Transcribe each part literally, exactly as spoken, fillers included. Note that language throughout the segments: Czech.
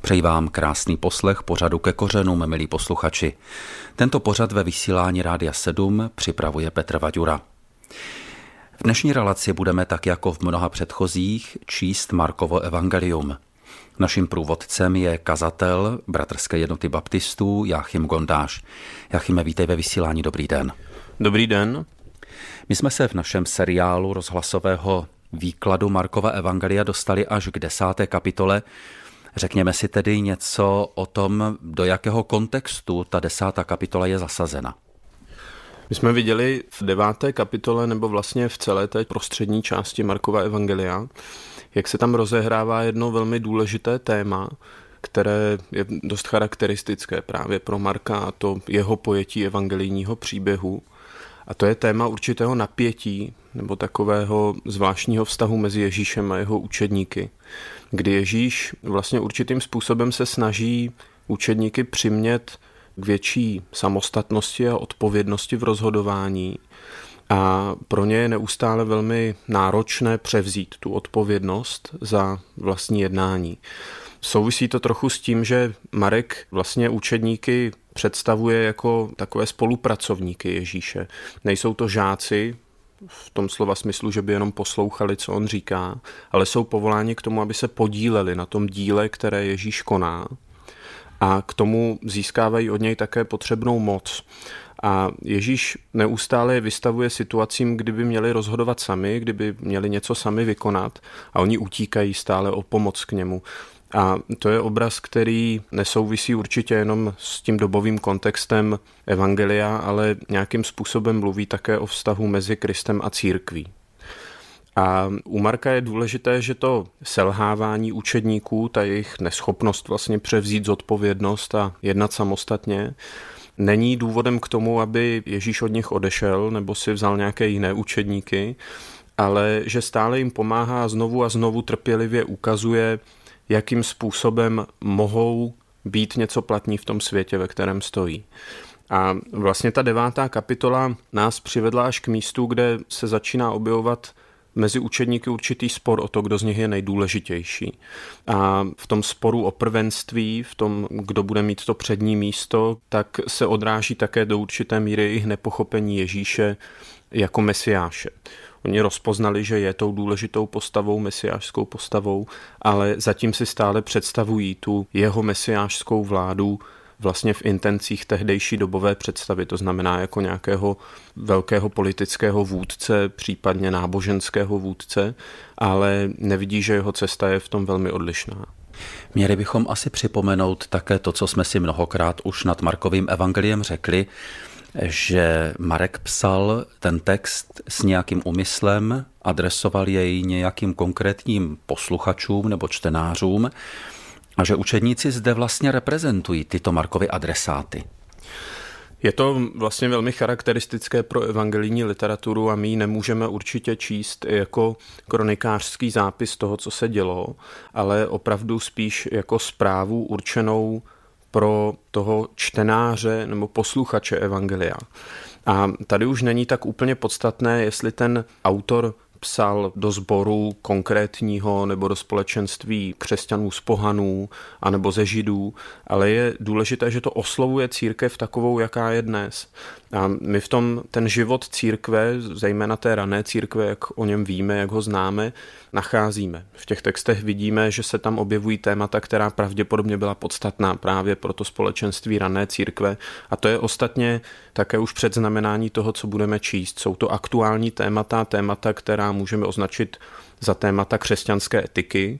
Přeji vám krásný poslech pořadu Ke kořenům, milí posluchači. Tento pořad ve vysílání Rádia sedm připravuje Petr Vaďura. V dnešní relaci budeme tak jako v mnoha předchozích číst Markovo evangelium. Naším průvodcem je kazatel Bratrské jednoty baptistů Jáchym Gondáš. Jáchyme, vítej ve vysílání, dobrý den. Dobrý den. My jsme se v našem seriálu rozhlasového výkladu Markova evangelia dostali až k desáté kapitole. Řekněme si tedy něco o tom, do jakého kontextu ta desátá kapitola je zasazena. My jsme viděli v deváté kapitole, nebo vlastně v celé té prostřední části Markova evangelia, jak se tam rozehrává jedno velmi důležité téma, které je dost charakteristické právě pro Marka a to jeho pojetí evangelijního příběhu. A to je téma určitého napětí nebo takového zvláštního vztahu mezi Ježíšem a jeho učedníky, kdy Ježíš vlastně určitým způsobem se snaží učedníky přimět k větší samostatnosti a odpovědnosti v rozhodování a pro ně je neustále velmi náročné převzít tu odpovědnost za vlastní jednání. Souvisí to trochu s tím, že Marek vlastně učedníky představuje jako takové spolupracovníky Ježíše. Nejsou to žáci v tom slova smyslu, že by jenom poslouchali, co on říká, ale jsou povoláni k tomu, aby se podíleli na tom díle, které Ježíš koná, a k tomu získávají od něj také potřebnou moc. A Ježíš neustále vystavuje situacím, kdyby měli rozhodovat sami, kdyby měli něco sami vykonat a oni utíkají stále o pomoc k němu. A to je obraz, který nesouvisí určitě jenom s tím dobovým kontextem evangelia, ale nějakým způsobem mluví také o vztahu mezi Kristem a církví. A u Marka je důležité, že to selhávání učedníků, ta jejich neschopnost vlastně převzít zodpovědnost a jednat samostatně, není důvodem k tomu, aby Ježíš od nich odešel nebo si vzal nějaké jiné učedníky, ale že stále jim pomáhá a znovu a znovu trpělivě ukazuje, jakým způsobem mohou být něco platní v tom světě, ve kterém stojí. A vlastně ta devátá kapitola nás přivedla až k místu, kde se začíná objevovat mezi učedníky určitý spor o to, kdo z nich je nejdůležitější. A v tom sporu o prvenství, v tom, kdo bude mít to přední místo, tak se odráží také do určité míry jejich nepochopení Ježíše jako mesiáše. Oni rozpoznali, že je tou důležitou postavou, mesiášskou postavou, ale zatím si stále představují tu jeho mesiášskou vládu vlastně v intencích tehdejší dobové představy, to znamená jako nějakého velkého politického vůdce, případně náboženského vůdce, ale nevidí, že jeho cesta je v tom velmi odlišná. Měli bychom asi připomenout také to, co jsme si mnohokrát už nad Markovým evangeliem řekli, že Marek psal ten text s nějakým úmyslem, adresoval jej nějakým konkrétním posluchačům nebo čtenářům a že učedníci zde vlastně reprezentují tyto Markovy adresáty. Je to vlastně velmi charakteristické pro evangelijní literaturu a my ji nemůžeme určitě číst jako kronikářský zápis toho, co se dělo, ale opravdu spíš jako zprávu určenou pro toho čtenáře nebo posluchače evangelia. A tady už není tak úplně podstatné, jestli ten autor psal do sboru konkrétního nebo do společenství křesťanů z pohanů anebo ze židů, ale je důležité, že to oslovuje církev takovou, jaká je dnes. A my v tom ten život církve, zejména té rané církve, jak o něm víme, jak ho známe, nacházíme. V těch textech vidíme, že se tam objevují témata, která pravděpodobně byla podstatná právě pro to společenství rané církve. A to je ostatně také už předznamenání toho, co budeme číst. Jsou to aktuální témata, témata, která můžeme označit za témata křesťanské etiky.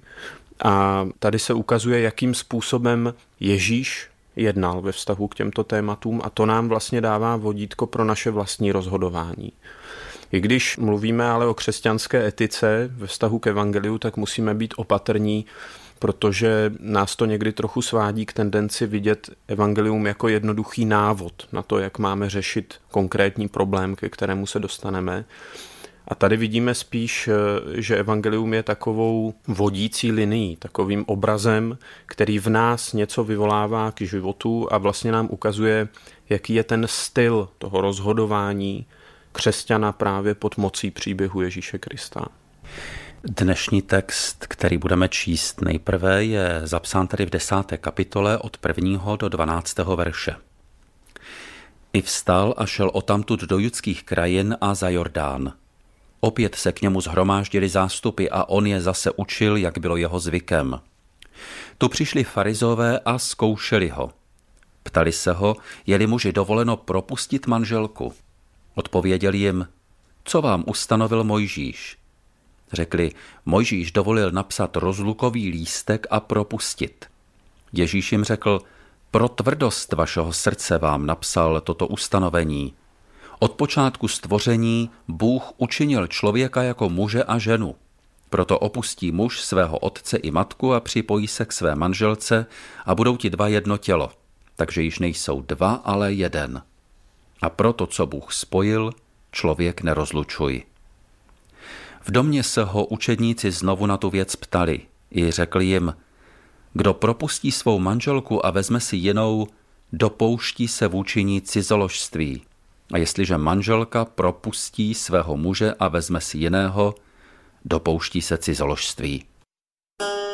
A tady se ukazuje, jakým způsobem Ježíš jednal ve vztahu k těmto tématům a to nám vlastně dává vodítko pro naše vlastní rozhodování. I když mluvíme ale o křesťanské etice ve vztahu k evangeliu, tak musíme být opatrní, protože nás to někdy trochu svádí k tendenci vidět evangelium jako jednoduchý návod na to, jak máme řešit konkrétní problém, ke kterému se dostaneme. A tady vidíme spíš, že evangelium je takovou vodící linií, takovým obrazem, který v nás něco vyvolává k životu a vlastně nám ukazuje, jaký je ten styl toho rozhodování křesťana právě pod mocí příběhu Ježíše Krista. Dnešní text, který budeme číst nejprve, je zapsán tady v desáté kapitole od prvního do dvanáctého verše. I vstal a šel odtamtud do judských krajin a za Jordán. Opět se k němu shromáždili zástupy a on je zase učil, jak bylo jeho zvykem. Tu přišli farizové a zkoušeli ho. Ptali se ho, je-li muži dovoleno propustit manželku. Odpověděl jim, co vám ustanovil Mojžíš? Řekli, Mojžíš dovolil napsat rozlukový lístek a propustit. Ježíš jim řekl, pro tvrdost vašeho srdce vám napsal toto ustanovení. Od počátku stvoření Bůh učinil člověka jako muže a ženu. Proto opustí muž svého otce i matku a připojí se k své manželce a budou ti dva jedno tělo. Takže již nejsou dva, ale jeden. A proto, co Bůh spojil, člověk nerozlučuj. V domě se ho učedníci znovu na tu věc ptali. I řekl jim, kdo propustí svou manželku a vezme si jinou, dopouští se vůči ní cizoložství. A jestliže manželka propustí svého muže a vezme si jiného, dopouští se cizoložství.